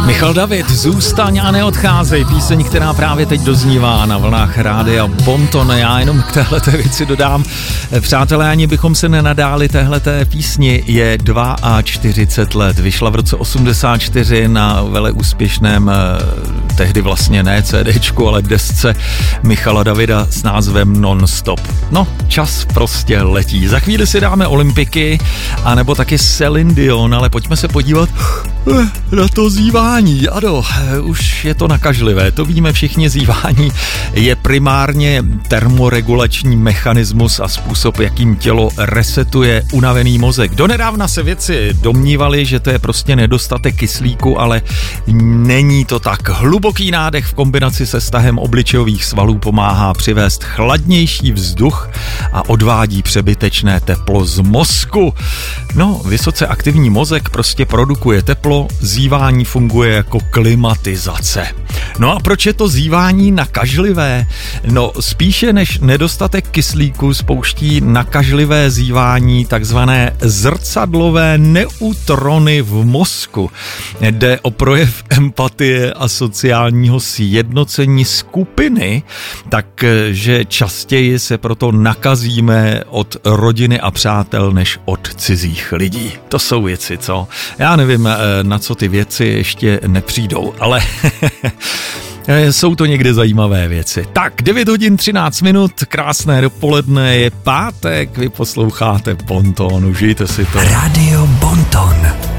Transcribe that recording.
Michal David, zůstaň a neodcházej, píseň, která právě teď doznívá na vlnách rádia Bonton. Já jenom k téhleté věci dodám, přátelé, ani bychom se nenadáli téhleté písni, je 42 let, vyšla v roce 84 na veleúspěšném, tehdy vlastně ne CDčku, ale desce Michala Davida s názvem Non-Stop. No, čas prostě letí. Za chvíli si dáme Olympiky, anebo taky Celine Dion, ale pojďme se podívat na to zívání. Ano, už je to nakažlivé, to víme všichni, zívání je primárně termoregulační mechanismus a způsob, jakým tělo resetuje unavený mozek. Donedávna se vědci domnívali, že to je prostě nedostatek kyslíku, ale není to tak. Hluboký nádech v kombinaci se stahem obličejových svalů pomáhá přivést chladnější vzduch a odvádí přebytečné teplo z mozku. No, vysoce aktivní mozek prostě produkuje teplo, zívání funguje jako klimatizace. No a proč je to zívání nakažlivé? No, spíše než nedostatek kyslíku spouští nakažlivé zívání takzvané zrcadlové neutrony v mozku. Jde o projev empatie a sociálního sjednocení skupiny, takže častěji se proto nakazíme od rodiny a přátel než od cizích lidí. To jsou věci, co? Já nevím, na co ty věci ještě nepřijdou, ale jsou to někde zajímavé věci. Tak, 9 hodin 13 minut, krásné dopoledne, je pátek, vy posloucháte Bonton, užijte si to. Radio Bonton.